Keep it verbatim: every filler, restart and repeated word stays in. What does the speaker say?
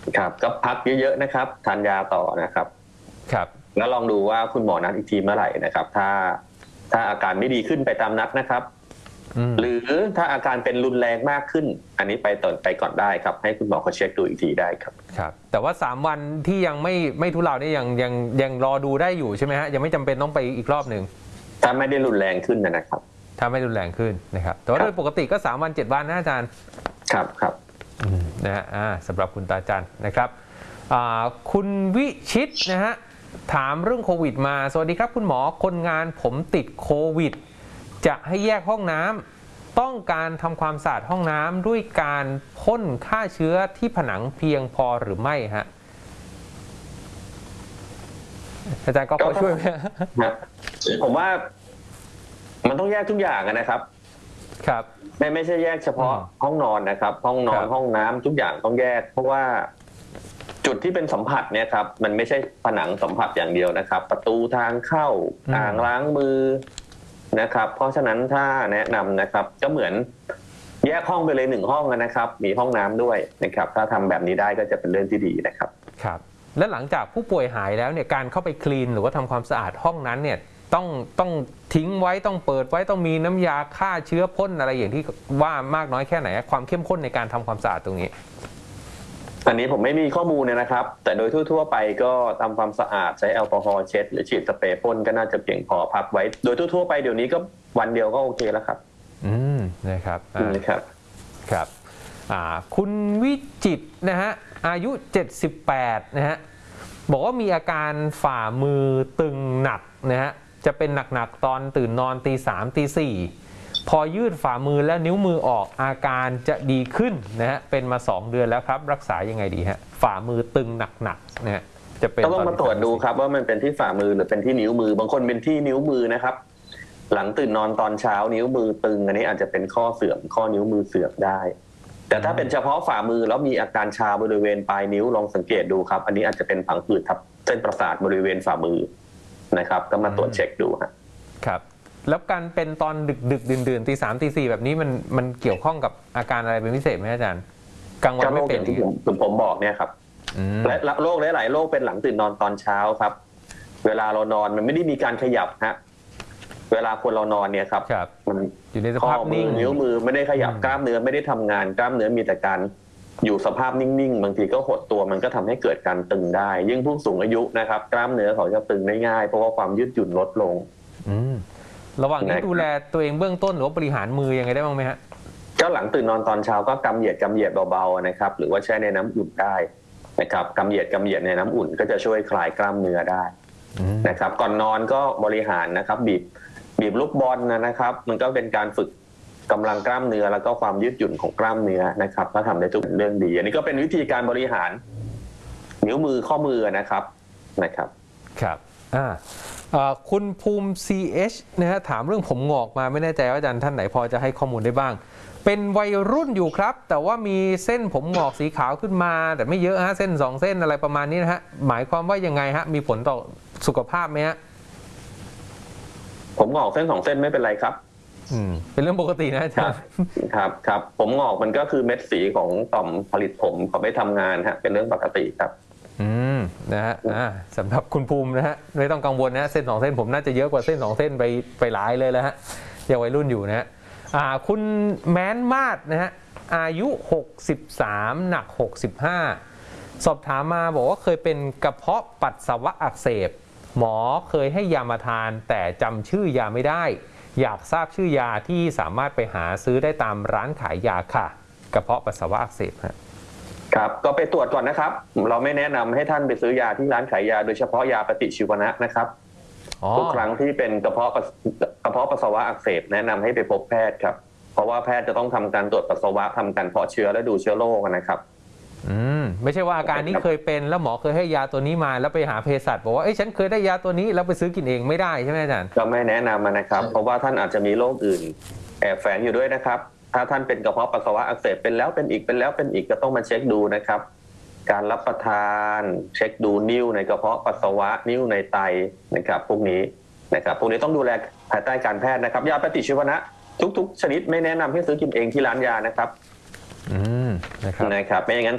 ครับก็พักเยอะๆนะครับทานยาต่อนะครับครับแล้วลองดูว่าคุณหมอนัดอีกทีเมื่อไหร่นะครับถ้าถ้าอาการไม่ดีขึ้นไปตามนัดนะครับหรือถ้าอาการเป็นรุนแรงมากขึ้นอันนี้ไปต่อไปก่อนได้ครับให้คุณหมอเขาเช็คดูอีกทีได้ครับครับแต่ว่าสามวันที่ยังไม่ไม่ทุเลานี่ยังยังยังรอดูได้อยู่ใช่ไหมฮะยังไม่จำเป็นต้องไปอีกรอบหนึ่งถ้าไม่ได้รุนแรงขึ้นนะครับถ้าไม่รุนแรงขึ้นนะครับแต่ว่าโดยปกติก็สามวันเจ็ดวันนะอาจารย์ครับครับนะฮะสำหรับคุณตาจันนะครับคุณวิชิตนะฮะถามเรื่องโควิดมาสวัสดีครับคุณหมอคนงานผมติดโควิดจะให้แยกห้องน้ำต้องการทำความสะอาดห้องน้ำด้วยการพ่นฆ่าเชื้อที่ผนังเพียงพอหรือไม่ฮะอาจารย์ก็พอช่วยไหมผมว่ามันต้องแยกทุกอย่างนะครับครับไม่ไม่ใช่แยกเฉพาะห้องนอนนะครับห้องนอนห้องน้ำทุกอย่างต้องแยกเพราะว่าจุดที่เป็นสัมผัสเนี่ยครับมันไม่ใช่ผนังสัมผัสอย่างเดียวนะครับประตูทางเข้าอ่างล้างมือนะครับเพราะฉะนั้นถ้าแนะนำนะครับก็เหมือนแยกห้องไปเลยหนึ่งห้องนะครับมีห้องน้ำด้วยนะครับถ้าทำแบบนี้ได้ก็จะเป็นเรื่องที่ดีนะครับครับและหลังจากผู้ป่วยหายแล้วเนี่ยการเข้าไปคลีนหรือว่าทำความสะอาดห้องนั้นเนี่ยต้องต้องทิ้งไว้ต้องเปิดไว้ต้องมีน้ำยาฆ่าเชื้อพ่นอะไรอย่างที่ว่ามากน้อยแค่ไหนความเข้มข้นในการทำความสะอาดตรงนี้อันนี้ผมไม่มีข้อมูลนะครับแต่โดยทั่วๆไปก็ทำความสะอาดใช้แอลกอฮอล์เช็ดหรือฉีดสเปรย์พ่นก็น่าจะเพียงพอพักไว้โดยทั่วๆไปเดี๋ยวนี้ก็วันเดียวก็โอเคแล้วครับอืมนะครับนะครับครับอ่าคุณวิจิตนะฮะอายุเจ็ดสิบแปดนะฮะบอกว่ามีอาการฝ่ามือตึงหนักนะฮะจะเป็นหนักๆตอนตื่นนอนตีสามตีสี่พอยืดฝ่ามือและนิ้วมือออกอาการจะดีขึ้นนะฮะเป็นมาสองเดือนแล้วครับรักษายังไงดีฮะฝ่ามือตึงหนักๆนะฮะจะเป็นต้องมาตรวจดูครับว่ามันเป็นที่ฝ่ามือหรือเป็นที่นิ้วมือบางคนเป็นที่นิ้วมือนะครับหลังตื่นนอนตอนเช้านิ้วมือตึงอันนี้อาจจะเป็นข้อเสื่อมข้อนิ้วมือเสื่อมได้แต่ถ้าเป็นเฉพาะฝ่ามือแล้วมีอาการชาบริเวณปลายนิ้วลองสังเกตดูครับอันนี้อาจจะเป็นผังผืดทับเส้นประสาทบริเวณฝ่ามือนะครับก็มาตรวจเช็คดูครับแล้วการเป็นตอนดึกดึกดื่นดื่นตีสามตีสี่แบบนี้มันมันเกี่ยวข้องกับอาการอะไรเป็นพิเศษไหมอาจารย์กลางวันไม่เป็นที่ผมผมบอกเนี่ยครับและโรคหลายๆโรคเป็นหลังตื่นนอนตอนเช้าครับเวลาเรานอนมันไม่ได้มีการขยับฮะเวลาคนเรานอนเนี่ยครับมันอยู่ในสภาพนิ่งนิ้วมือไม่ได้ขยับกล้ามเนื้อไม่ได้ทำงานกล้ามเนื้อมีแต่การอยู่สภาพนิ่งๆบางทีก็หดตัวมันก็ทำให้เกิดการตึงได้ยิ่งผู้สูงอายุนะครับกล้ามเนื้อเขาจะตึงได้ง่ายเพราะว่าความยืดหยุ่นลดลงระหว่างนี้ดูแลตัวเองเบื้องต้นหรือว่าบริหารมือยังไงได้บ้างไหมฮะก็หลังตื่นนอนตอนเช้าก็กำเหยียดกำเหยียดเบาๆนะครับหรือว่าแช่ในน้ำอุ่นได้นะครับกำเหยียดกำเหยียดในน้ำอุ่นก็จะช่วยคลายกล้ามเนื้อได้นะครับก่อนนอนก็บริหารนะครับบีบบีบลูกบอลนะครับมันก็เป็นการฝึกกำลังกล้ามเนื้อแล้วก็ความยืดหยุ่นของกล้ามเนื้อนะครับถ้าทำได้ทุกเรื่องดีอันนี้ก็เป็นวิธีการบริหารนิ้วมือข้อมือนะครับนะครับครับอ่าคุณภูมิ ซี เอช นะฮะถามเรื่องผมงอกมาไม่แน่ใจว่าอาจารย์ท่านไหนพอจะให้ข้อมูลได้บ้างเป็นวัยรุ่นอยู่ครับแต่ว่ามีเส้นผมงอกสีขาวขึ้นมาแต่ไม่เยอะฮะเส้นสองเส้นอะไรประมาณนี้นะฮะหมายความว่ายังไงฮะมีผลต่อสุขภาพไหมฮะผมงอกเส้นสองเส้นไม่เป็นไรครับอืมเป็นเรื่องปกตินะอาจารย์ครับครับผมงอกมันก็คือเม็ดสีของต่อมผลิตผมเขาไม่ทำงานฮะเป็นเรื่องปกติครับอืมนะฮะอ่าสำหรับคุณภูมินะฮะไม่ต้องกังวลนะเส้นสองเส้นผมน่าจะเยอะกว่าเส้นสองเส้นไปไปหลายเลยแล้วฮะยังวัยรุ่นอยู่นะฮะอ่าคุณแม้นมาดนะฮะอายุหกสิบสามหนักหกสิบห้าสอบถามมาบอกว่าเคยเป็นกระเพาะปัสสาวะอักเสบหมอเคยให้ยามาทานแต่จำชื่อยาไม่ได้อยากทราบชื่อยาที่สามารถไปหาซื้อได้ตามร้านขายยาค่ะกระเพาะปัสสาวะอักเสบครับครับก็ไปตรวจก่อนนะครับเราไม่แนะนำให้ท่านไปซื้อยาที่ร้านขายยาโดยเฉพาะยาปฏิชีวนะนะครับทุกครั้งที่เป็นกระเพาะกระเพาะปัสสาวะอักเสบแนะนำให้ไปพบแพทย์ครับเพราะว่าแพทย์จะต้องทำการตรวจปัสสาวะทำการเพาะเชื้อและดูเชื้อโรคนะครับอืมไม่ใช่ว่าอาการนี้เคยเป็นแล้วหมอเคยให้ยาตัวนี้มาแล้วไปหาเภสัชบอกว่าเอ้ยฉันเคยได้ยาตัวนี้แล้วไปซื้อกินเองไม่ได้ใช่ไหมอาจารย์ก็ไม่แนะนำนะครับเพราะว่าท่านอาจจะมีโรคอื่นแอบแฝงอยู่ด้วยนะครับถ้าท่านเป็นกระเพาะปัสสาวะอักเสบเป็นแล้วเป็นอีกเป็นแล้วเป็นอีกก็ต้องมาเช็คดูนะครับการรับประทานเช็คดูนิ่วในกระเพาะปัสสาวะนิ่วในไตนะครับพวกนี้นะครับพวกนี้ต้องดูแลภายใต้การแพทย์นะครับยาปฏิชีวนะทุกๆชนิดไม่แนะนำให้ซื้อกินเองที่ร้านยานะครับอืมนะครับนะครับไม่อย่างนั้น